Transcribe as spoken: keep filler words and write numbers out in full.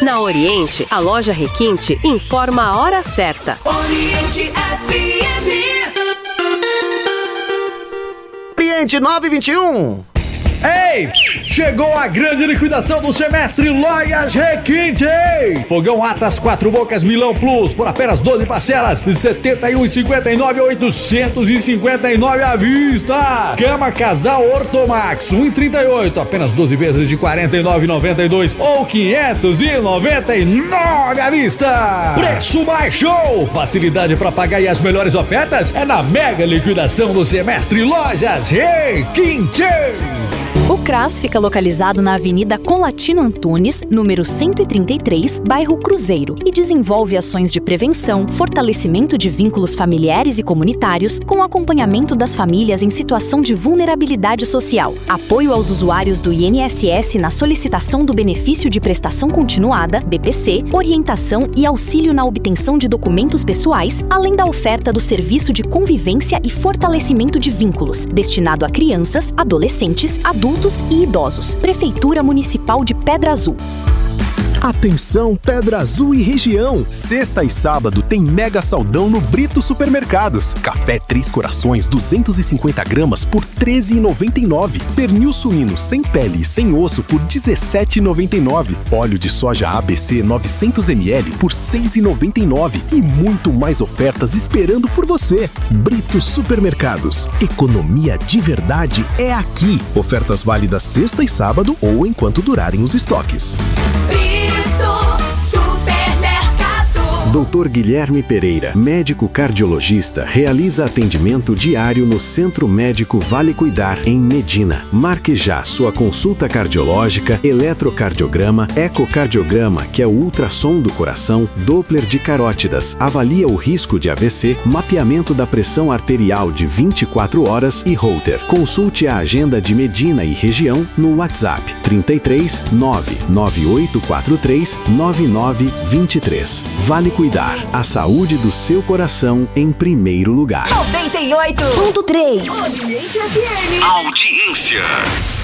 Na Oriente, a loja Requinte informa a hora certa. Oriente F M. Oriente nove e vinte e um. Ei, chegou a grande liquidação do semestre Lojas Requinte. Fogão Atlas quatro bocas Milão Plus por apenas doze parcelas de setenta e um reais e cinquenta e nove centavos a oitocentos e cinquenta e nove reais à vista. Cama Casal Ortomax um real e trinta e oito centavos, apenas doze vezes de quarenta e nove reais e noventa e dois centavos ou quinhentos e noventa e nove reais à vista. Preço baixou, facilidade para pagar e as melhores ofertas é na mega liquidação do semestre Lojas Requinte. O CRAS fica localizado na Avenida Conlatino Antunes, número cento e trinta e três, bairro Cruzeiro, e desenvolve ações de prevenção, fortalecimento de vínculos familiares e comunitários, com acompanhamento das famílias em situação de vulnerabilidade social, apoio aos usuários do I N S S na solicitação do benefício de prestação continuada, B P C, orientação e auxílio na obtenção de documentos pessoais, além da oferta do serviço de convivência e fortalecimento de vínculos, destinado a crianças, adolescentes, adultos e idosos. Prefeitura Municipal de Pedra Azul. Atenção Pedra Azul e região! Sexta e sábado tem mega saldão no Brito Supermercados. Café Três Corações duzentos e cinquenta gramas por treze reais e noventa e nove centavos. Pernil suíno sem pele e sem osso por dezessete reais e noventa e nove centavos. Óleo de soja A B C novecentos mililitros por seis reais e noventa e nove centavos. E muito mais ofertas esperando por você. Brito Supermercados. Economia de verdade é aqui. Ofertas válidas sexta e sábado ou enquanto durarem os estoques. doutor Guilherme Pereira, médico cardiologista, realiza atendimento diário no Centro Médico Vale Cuidar, em Medina. Marque já sua consulta cardiológica, eletrocardiograma, ecocardiograma, que é o ultrassom do coração, Doppler de carótidas, avalia o risco de A V C, mapeamento da pressão arterial de vinte e quatro horas e Holter. Consulte a agenda de Medina e região no WhatsApp trinta e três, nove nove oito quatro três, nove nove dois três. Vale Cuidar, a saúde do seu coração em primeiro lugar. noventa e oito ponto três. Oriente F M. Audiência.